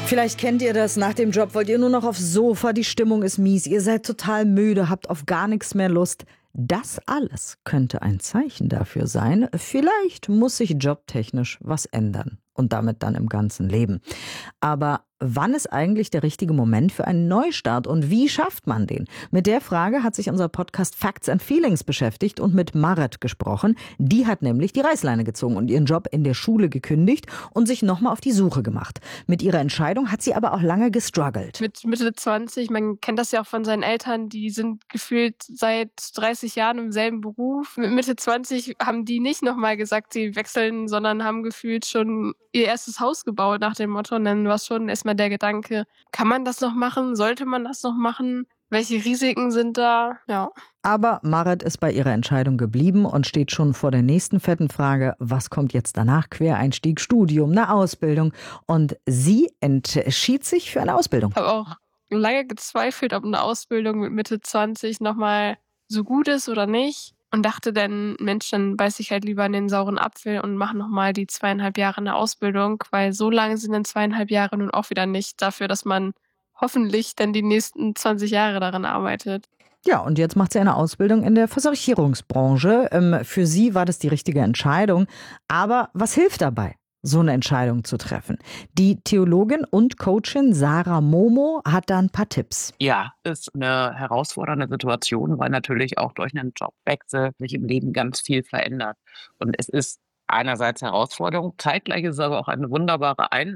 Vielleicht kennt ihr das, nach dem Job wollt ihr nur noch aufs Sofa, die Stimmung ist mies, ihr seid total müde, habt auf gar nichts mehr Lust. Das alles könnte ein Zeichen dafür sein, vielleicht muss sich jobtechnisch was ändern und damit dann im ganzen Leben. Aber wann ist eigentlich der richtige Moment für einen Neustart und wie schafft man den? Mit der Frage hat sich unser Podcast Facts and Feelings beschäftigt und mit Marit gesprochen. Die hat nämlich die Reißleine gezogen und ihren Job in der Schule gekündigt und sich nochmal auf die Suche gemacht. Mit ihrer Entscheidung hat sie aber auch lange gestruggelt. Mit Mitte 20, man kennt das ja auch von seinen Eltern, die sind gefühlt seit 30 Jahren im selben Beruf. Mit Mitte 20 haben die nicht nochmal gesagt, sie wechseln, sondern haben gefühlt schon ihr erstes Haus gebaut nach dem Motto. Und dann war schon erstmal der Gedanke, kann man das noch machen? Sollte man das noch machen? Welche Risiken sind da? Ja. Aber Marit ist bei ihrer Entscheidung geblieben und steht schon vor der nächsten fetten Frage, was kommt jetzt danach? Quereinstieg, Studium, eine Ausbildung. Und sie entschied sich für eine Ausbildung. Ich habe auch lange gezweifelt, ob eine Ausbildung mit Mitte 20 nochmal so gut ist oder nicht. Und dachte dann, Mensch, dann beiß ich halt lieber in den sauren Apfel und mache nochmal die 2,5 Jahre eine Ausbildung, weil so lange sind dann 2,5 Jahre nun auch wieder nicht dafür, dass man hoffentlich dann die nächsten 20 Jahre daran arbeitet. Ja, und jetzt macht sie eine Ausbildung in der Versicherungsbranche. Für sie war das die richtige Entscheidung. Aber was hilft dabei, so eine Entscheidung zu treffen? Die Theologin und Coachin Sarah Momo hat da ein paar Tipps. Ja, ist eine herausfordernde Situation, weil natürlich auch durch einen Jobwechsel sich im Leben ganz viel verändert. Und es ist einerseits Herausforderung, zeitgleich ist es aber auch eine wunderbare